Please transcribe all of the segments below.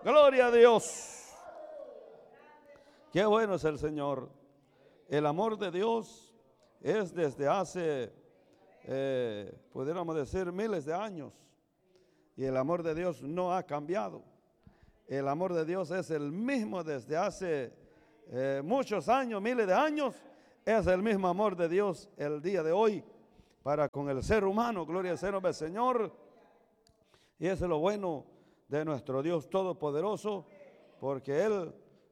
Gloria a Dios. Qué bueno es el Señor. El amor de Dios es desde hace, pudiéramos decir, miles de años. Y el amor de Dios no ha cambiado. El amor de Dios es el mismo desde hace muchos años, miles de años. Es el mismo amor de Dios el día de hoy para con el ser humano. Gloria al Señor. Y eso es lo bueno de nuestro Dios Todopoderoso, porque Él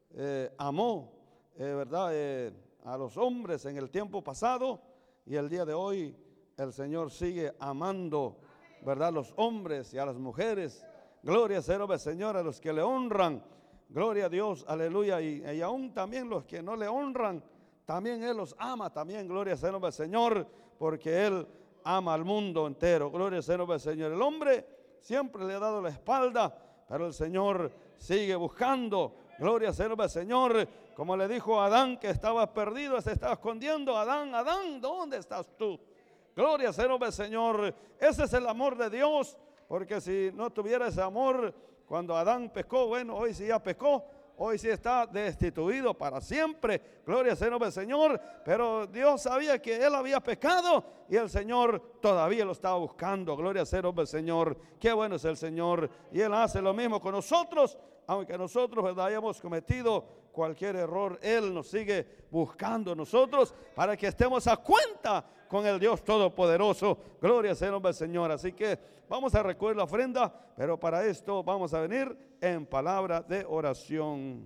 amó, ¿verdad? A los hombres en el tiempo pasado, y el día de hoy el Señor sigue amando, ¿verdad? A los hombres y a las mujeres. Gloria al Señor, a los que le honran. Gloria a Dios, aleluya. Y aún también los que no le honran, también Él los ama, también. Gloria al Señor, porque Él ama al mundo entero. Gloria al Señor. El hombre siempre le ha dado la espalda, pero el Señor sigue buscando. Gloria al Señor. Como le dijo a Adán que estaba perdido, se estaba escondiendo. Adán, Adán, ¿dónde estás tú? Gloria al Señor. Ese es el amor de Dios, porque si no tuviera ese amor, cuando Adán pecó, bueno, hoy sí ya pecó, hoy sí está destituido para siempre. Gloria al Señor. Pero Dios sabía que él había pecado y el Señor todavía lo estaba buscando. Gloria al Señor. Qué bueno es el Señor. Y Él hace lo mismo con nosotros. Aunque nosotros, ¿verdad?, hayamos cometido cualquier error, Él nos sigue buscando nosotros para que estemos a cuenta con el Dios Todopoderoso. Gloria al Señor. Así que vamos a recoger la ofrenda, pero para esto vamos a venir en palabra de oración.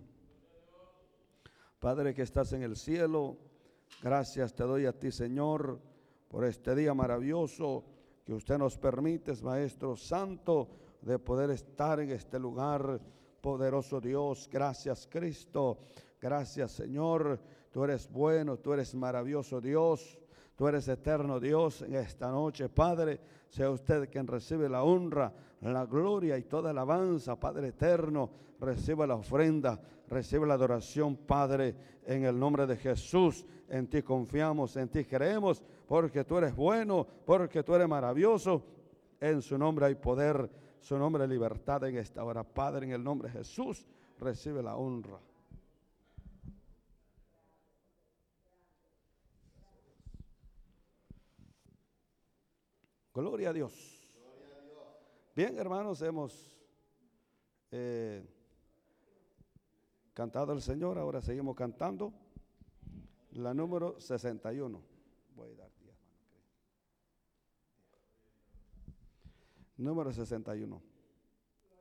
Padre que estás en el cielo, gracias te doy a ti, Señor, por este día maravilloso que usted nos permite, Maestro Santo, de poder estar en este lugar. Poderoso Dios, gracias Cristo, gracias Señor. Tú eres bueno, tú eres maravilloso Dios, tú eres eterno Dios. En esta noche, Padre, sea usted quien recibe la honra, la gloria y toda alabanza. Padre eterno, reciba la ofrenda, recibe la adoración, Padre, en el nombre de Jesús. En ti confiamos, en ti creemos, porque tú eres bueno, porque tú eres maravilloso. En su nombre hay poder, su nombre hay libertad en esta hora. Padre, en el nombre de Jesús, recibe la honra. Gloria a Dios. Bien, hermanos, hemos cantado al Señor. Ahora seguimos cantando la número 61. Voy a dar 10, número 61.